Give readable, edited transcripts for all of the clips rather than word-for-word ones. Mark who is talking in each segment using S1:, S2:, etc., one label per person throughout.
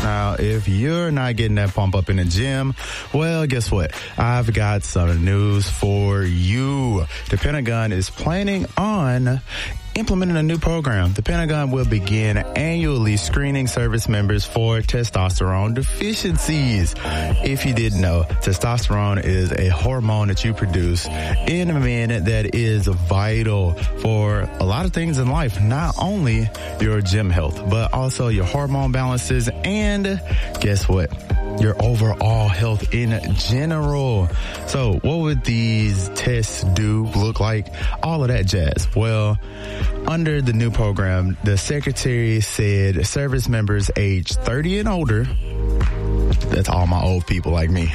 S1: Now, if you're not getting that pump up in the gym, well, guess what? I've got some news for you. The Pentagon is planning on implementing a new program. The Pentagon will begin annually screening service members for testosterone deficiencies. If you didn't know, testosterone is a hormone that you produce in men that is vital for a lot of things in life, not only your gym health, but also your hormone balances and guess what? Your overall health in general. So what would these tests look like? All of that jazz. Well, under the new program, the secretary said service members age 30 and older, that's all my old people like me,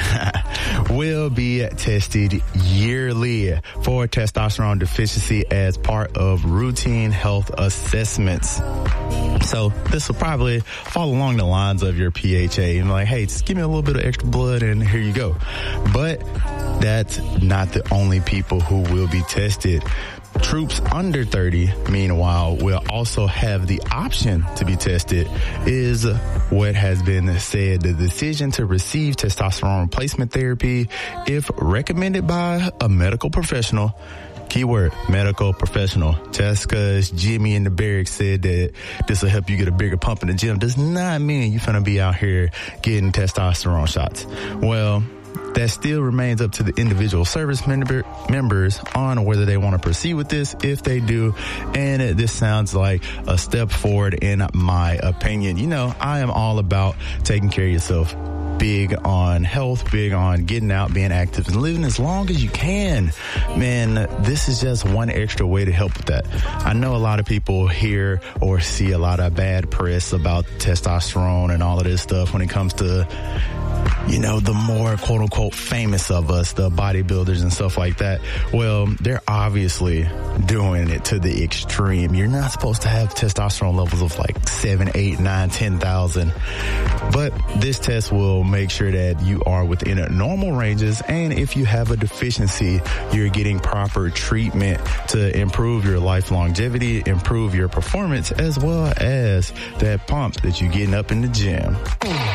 S1: will be tested yearly for testosterone deficiency as part of routine health assessments. So this will probably fall along the lines of your PHA and like, hey, just give me a little bit of extra blood and here you go. But that's not the only people who will be tested. Troops under 30, meanwhile, will also have the option to be tested, is what has been said. The decision to receive testosterone replacement therapy, if recommended by a medical professional, keyword, medical professional. Just because Jimmy in the barracks said that this will help you get a bigger pump in the gym does not mean you're finna be out here getting testosterone shots. Well, that still remains up to the individual service members on whether they want to proceed with this, if they do. And this sounds like a step forward in my opinion. You know, I am all about taking care of yourself. Big on health, big on getting out, being active, and living as long as you can. Man, this is just one extra way to help with that. I know a lot of people hear or see a lot of bad press about testosterone and all of this stuff when it comes to, you know, the more quote unquote famous of us, the bodybuilders and stuff like that. Well, they're obviously doing it to the extreme. You're not supposed to have testosterone levels of like 7, 8, 9, 10,000. But this test will make sure that you are within normal ranges. And if you have a deficiency, you're getting proper treatment to improve your life longevity, improve your performance, as well as that pump that you're getting up in the gym.